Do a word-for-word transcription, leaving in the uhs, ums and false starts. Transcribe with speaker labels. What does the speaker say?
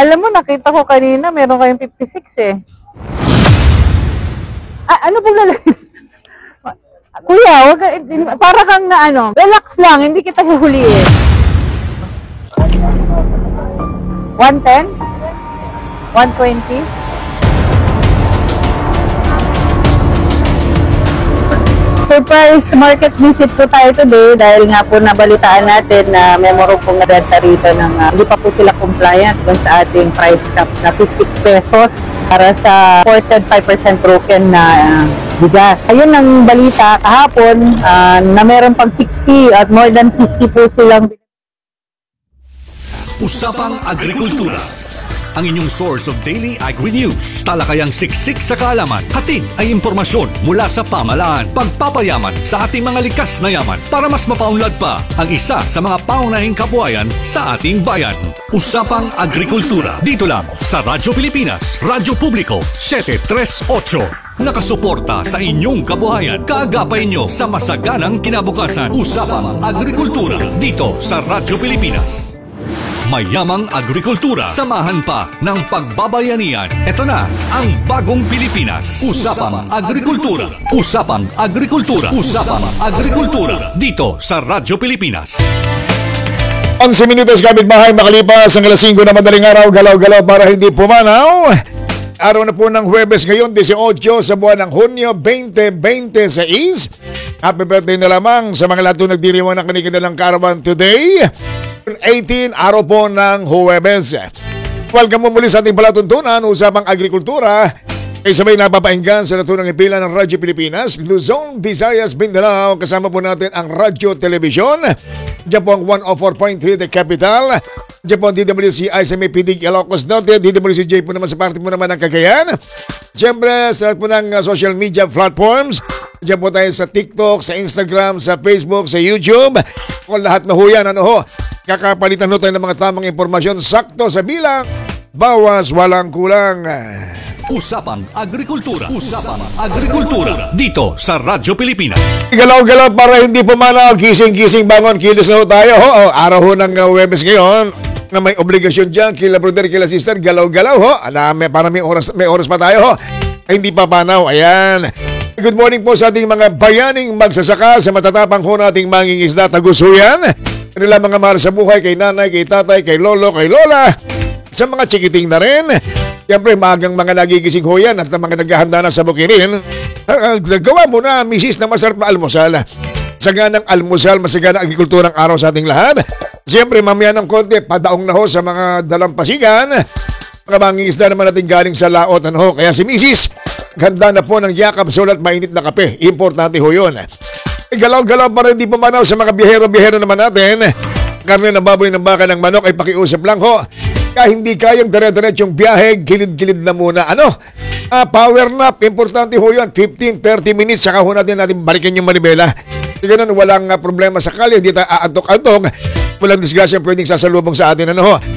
Speaker 1: Alam mo, nakita ko kanina, meron kayong fifty-six eh. Ah, ano pong lalaki? Kuya, wag ka, para kang na ano, relax lang, hindi kita huhuliin. one ten? one twenty? Surprise market visit po tayo today dahil nga po nabalitaan natin na may moro pong renta rito ng uh, hindi pa po sila compliant dun sa ating price cap na fifty pesos para sa imported five percent broken na uh, bigas. Ayun ang balita kahapon uh, na meron pang sixty at more than fifty po silang.
Speaker 2: Usapang Agrikultura, ang inyong source of daily agri-news. Talakayang siksik sa kaalaman, hatid ay impormasyon mula sa pamahalaan. Pagpapayaman sa ating mga likas na yaman para mas mapaunlad pa ang isa sa mga paunahing kabuhayan sa ating bayan. Usapang Agrikultura, dito lang sa Radyo Pilipinas, Radyo Publiko, seven three eight. Nakasuporta sa inyong kabuhayan. Kaagapay nyo sa masaganang kinabukasan. Usapang Agrikultura, dito sa Radyo Pilipinas. Mayamang agrikultura, samahan pa ng pagbabayanihan. Ito na ang bagong Pilipinas. Usapang Agrikultura. Usapang Agrikultura. Usapang Agrikultura. Dito sa Radyo Pilipinas.
Speaker 3: eleven minutos kapitbahay makalipas ang alas singko na madaling araw. Galaw-galaw para hindi pumanaw. Araw na po ng Huwebes ngayon, eighteen sa buwan ng Hunyo twenty twenty-six. Happy birthday na lamang sa mga lahat na nagdiriwang ng kanilang karawan today. eighteen, araw po ng Huwebes. Welcome mo muli sa ating palatuntunan, Usapang Agrikultura. Ay sabay napapainggan sa naturang ipila ng Radyo Pilipinas, Luzon, Visayas, Mindanao. Kasama po natin ang Radyo Telebisyon. Diyan po ang one oh four point three The Capital. Diyan po ang D W C I sa may P D Ilocos Norte. D W C J po naman sa parte po naman ng Cagayan. Siyempre, sa lahat po ng uh, social media platforms. Diyan po tayo sa TikTok, sa Instagram, sa Facebook, sa YouTube. Kung lahat na ho yan, ano ho, kakapalitan ho tayo ng mga tamang impormasyon. Sakto sa bilang, bawas walang kulang.
Speaker 2: Usapang Agrikultura. Usapang Agrikultura. Dito sa Radyo Pilipinas.
Speaker 3: Galaw-galaw para hindi pumanaw. Gising-gising bangon. Kilos na ho tayo. Ho, oh, araw ho ng uh, Huwebes ngayon. Na may obligasyon dyan. Kila brother, kila sister. Galaw-galaw ho. Adami, para may oras, may oras pa tayo ho. Ay, hindi pa panaw. Ayan. Good morning po sa ating mga bayaning magsasaka sa matatapang ho nating mangingisda tagusuyan. Kanila mga mahal sa buhay, kay nanay, kay tatay, kay lolo, kay lola. Sa mga chikiting na rin. Siyempre, magang mga nagigising ho yan at mga naghahanda na sa bukirin. Uh, gawa mo na, misis, na masarap na almusal. Saganang almusal, masaganang agrikulturang araw sa ating lahat. Siyempre, mamaya ng konti, padaong na ho sa mga dalampasigan. Mga mangingisda naman natin galing sa laot. Ano ho? Kaya si misis, ganda na po ng yakap, sulat, mainit na kape. Importante ho yun. E, galaw-galaw para hindi pumanaw sa mga biyahero-biyahero naman natin. Karne ng baboy ng baka ng manok ay pakiusap lang ho. Kaya hindi kayang dire-diretsong biyahe, gilid-gilid na muna. Ano? Ah, power nap. Importante ho yun. fifteen to thirty minutes, saka ho natin natin balikan yung manibela. E ganun, walang uh, problema sa kali. Hindi tayo aantok-antok. Walang disgrasya pwedeng sasalubong sa atin. Ano ho?